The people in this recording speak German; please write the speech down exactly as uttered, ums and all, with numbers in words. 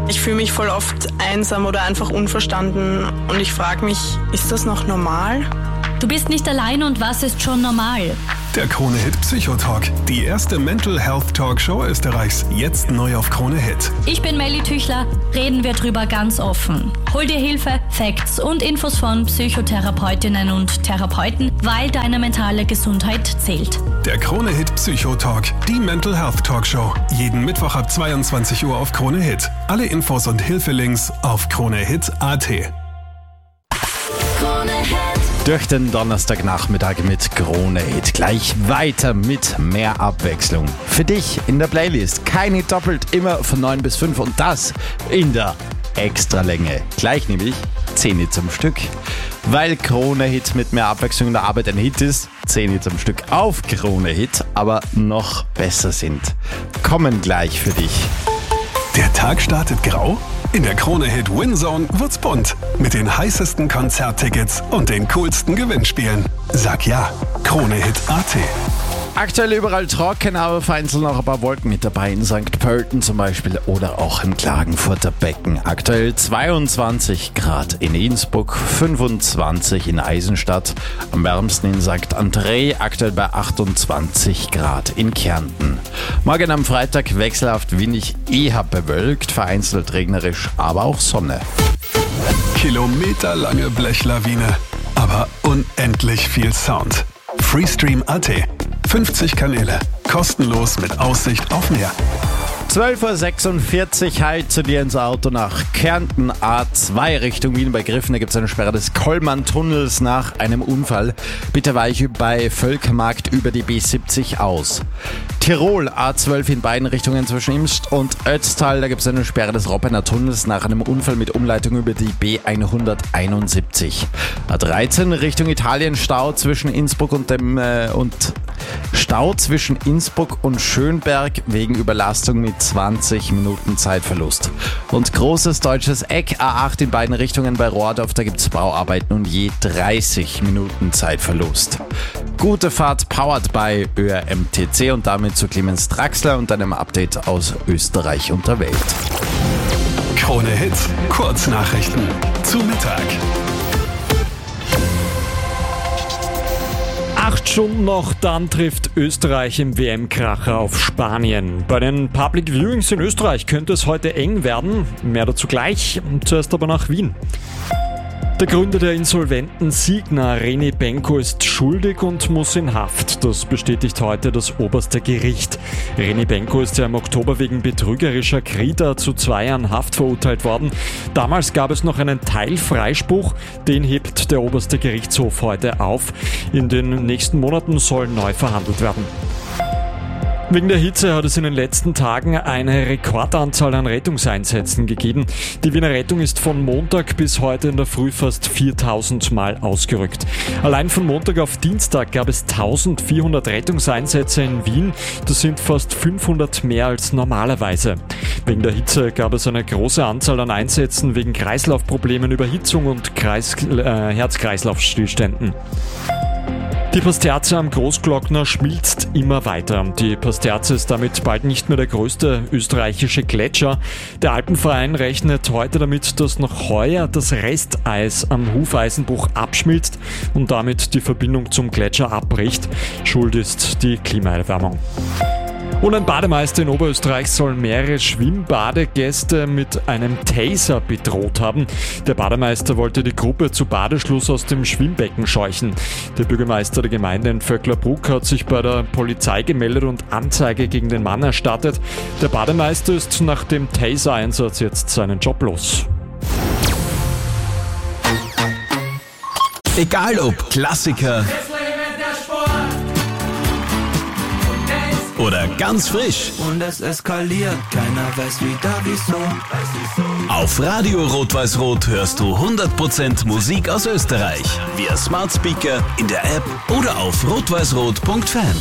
Ich fühle mich voll oft einsam oder einfach unverstanden und ich frage mich, ist das noch normal? Du bist nicht allein und was ist schon normal? Der Krone-Hit Psychotalk, die erste Mental Health Talkshow Österreichs, jetzt neu auf Krone-Hit. Ich bin Melly Tüchler, reden wir drüber ganz offen. Hol dir Hilfe, Facts und Infos von Psychotherapeutinnen und Therapeuten, weil deine mentale Gesundheit zählt. Der Krone-Hit Psychotalk, die Mental Health Talkshow, jeden Mittwoch ab zweiundzwanzig Uhr auf Krone-Hit. Alle Infos und Hilfelinks auf kronehit punkt a t. Durch den Donnerstagnachmittag mit Krone-Hit. Gleich weiter mit mehr Abwechslung. Für dich in der Playlist. Keine doppelt, immer von neun bis fünf und das in der Extralänge. Gleich nämlich zehn zum Stück. Weil Krone-Hit mit mehr Abwechslung in der Arbeit ein Hit ist, zehn zum Stück auf Krone-Hit, aber noch besser sind. Kommen gleich für dich. Der Tag startet grau? In der Krone-Hit Winzone wird's bunt. Mit den heißesten Konzerttickets und den coolsten Gewinnspielen. Sag ja, Kronehit punkt a t. Aktuell überall trocken, aber vereinzelt noch ein paar Wolken mit dabei. In Sankt Pölten zum Beispiel oder auch im Klagenfurter Becken. Aktuell zweiundzwanzig Grad in Innsbruck, fünfundzwanzig in Eisenstadt. Am wärmsten in Sankt André, aktuell bei achtundzwanzig Grad in Kärnten. Morgen am Freitag wechselhaft windig, eher bewölkt, vereinzelt regnerisch, aber auch Sonne. Kilometerlange Blechlawine, aber unendlich viel Sound. Freestream punkt a t. fünfzig Kanäle, kostenlos mit Aussicht auf Meer. zwölf Uhr sechsundvierzig, halt zu dir ins Auto nach Kärnten A zwei Richtung Wien bei Griffen. Da gibt es eine Sperre des Kollmann-Tunnels nach einem Unfall. Bitte weiche bei Völkermarkt über die B siebzig aus. Tirol A zwölf in beiden Richtungen zwischen Imst und Ötztal. Da gibt es eine Sperre des Roppener Tunnels nach einem Unfall mit Umleitung über die B hunderteinundsiebzig. A dreizehn Richtung Italien, Stau zwischen Innsbruck und dem äh, und Stau zwischen Innsbruck und Schönberg wegen Überlastung mit zwanzig Minuten Zeitverlust. Und großes deutsches Eck A acht in beiden Richtungen bei Rohrdorf, da gibt es Bauarbeiten und je dreißig Minuten Zeitverlust. Gute Fahrt powered by Ö R M T C und damit zu Clemens Draxler und einem Update aus Österreich und der Welt. Krone-Hit, Kurznachrichten zu Mittag. Acht Stunden noch, dann trifft Österreich im W M-Kracher auf Spanien. Bei den Public Viewings in Österreich könnte es heute eng werden. Mehr dazu gleich. Zuerst aber nach Wien. Der Gründer der insolventen Signa, René Benko, ist schuldig und muss in Haft. Das bestätigt heute das oberste Gericht. René Benko ist ja im Oktober wegen betrügerischer Krita zu zwei Jahren Haft verurteilt worden. Damals gab es noch einen Teilfreispruch, den hebt der oberste Gerichtshof heute auf. In den nächsten Monaten soll neu verhandelt werden. Wegen der Hitze hat es in den letzten Tagen eine Rekordanzahl an Rettungseinsätzen gegeben. Die Wiener Rettung ist von Montag bis heute in der Früh fast viertausend Mal ausgerückt. Allein von Montag auf Dienstag gab es eintausendvierhundert Rettungseinsätze in Wien. Das sind fast fünfhundert mehr als normalerweise. Wegen der Hitze gab es eine große Anzahl an Einsätzen wegen Kreislaufproblemen, Überhitzung und Kreis, äh, Herz-Kreislauf-Stillständen. Die Pasterze am Großglockner schmilzt immer weiter. Die Pasterze ist damit bald nicht mehr der größte österreichische Gletscher. Der Alpenverein rechnet heute damit, dass noch heuer das Resteis am Hufeisenbruch abschmilzt und damit die Verbindung zum Gletscher abbricht. Schuld ist die Klimaerwärmung. Und ein Bademeister in Oberösterreich soll mehrere Schwimmbadegäste mit einem Taser bedroht haben. Der Bademeister wollte die Gruppe zu Badeschluss aus dem Schwimmbecken scheuchen. Der Bürgermeister der Gemeinde in Vöcklerbruck hat sich bei der Polizei gemeldet und Anzeige gegen den Mann erstattet. Der Bademeister ist nach dem Taser-Einsatz jetzt seinen Job los. Egal ob Klassiker oder ganz frisch. Und es eskaliert, keiner weiß wieder wieso. Auf Radio Rot-Weiß-Rot hörst du hundert Prozent Musik aus Österreich. Via Smart Speaker, in der App oder auf rot weiß rot punkt fan.